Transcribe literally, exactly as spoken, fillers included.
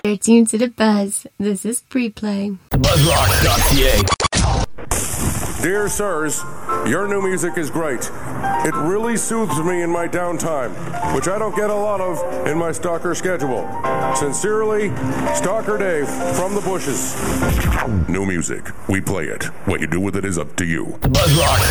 They're tuned to the buzz. This is pre-play. Buzzrock dot c a. Dear sirs, your new music is great. It really soothes me in my downtime, which I don't get a lot of in my stalker schedule. Sincerely, Stalker Dave from the bushes. New music. We play it. What you do with it is up to you. Buzzrock